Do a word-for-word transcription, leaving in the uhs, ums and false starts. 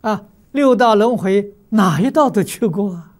啊，六道轮回哪一道都去过啊？